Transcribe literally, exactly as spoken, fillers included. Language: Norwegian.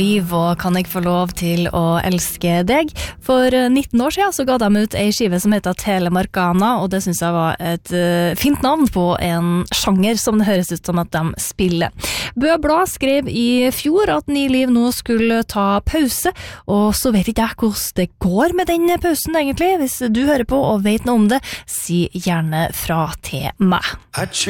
Liv, og kan jeg få lov til å elske deg? For nitten år siden så ga de ut en skive som heter Telemarkana, og det synes jeg var et uh, fint navn på en sjanger som det høres ut som at de spiller. Bø Blad skrev i fjor at Ni Liv nå skulle ta pause, og så vet ikke jeg hvordan det går med den pausen egentlig. Hvis du hører på og vet noe om det, si gjerne fra til meg.